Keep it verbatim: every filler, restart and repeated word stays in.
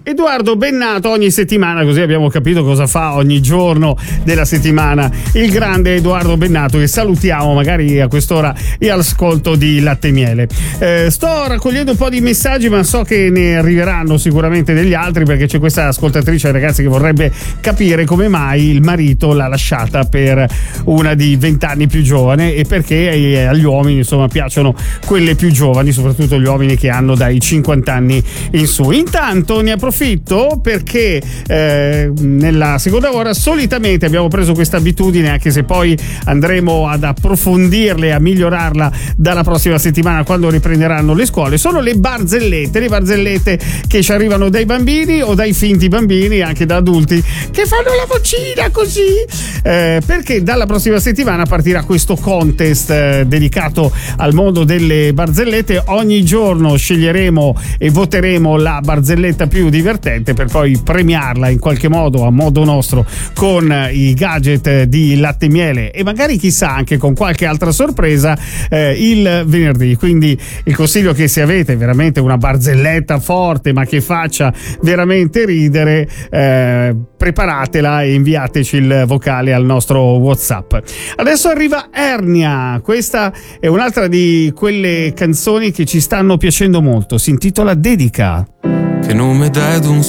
Edoardo Bennato ogni settimana, così abbiamo capito cosa fa ogni giorno della settimana il grande Edoardo Bennato, che salutiamo magari a quest'ora e all'ascolto di Latte e Miele. Eh, sto raccogliendo un po' di messaggi, ma so che ne arriveranno sicuramente degli altri, perché c'è questa ascoltatrice, ragazzi, che vorrebbe capire come mai il marito l'ha lasciata per una di vent'anni più giovane e perché agli uomini insomma piacciono quelle più giovani, soprattutto gli uomini che hanno dai cinquanta anni in su. Intanto ne approfitto perché eh, nella seconda ora solitamente abbiamo preso questa abitudine, anche se poi andremo ad approfondirla e a migliorarla dalla prossima settimana quando riprenderanno le scuole, sono le barzellette, le barzellette che ci arrivano dai bambini o dai finti bambini, anche da adulti che fanno la vocina così, eh, perché dalla prossima settimana partirà questo contest eh, dedicato al mondo delle barzellette. Ogni giorno sceglieremo e voteremo la barzelletta più divertente per poi premiarla in qualche modo a modo nostro con i gadget di Latte e Miele e magari chissà anche con qualche altra sorpresa eh, il venerdì. Quindi il consiglio, che se avete veramente una barzelletta forte ma che faccia veramente ridere, eh, preparatela e inviateci il vocale al nostro WhatsApp. Adesso arriva Ernia, questa è un'altra di quelle canzoni che ci stanno piacendo molto, si intitola Dedica. Che nome dai ad un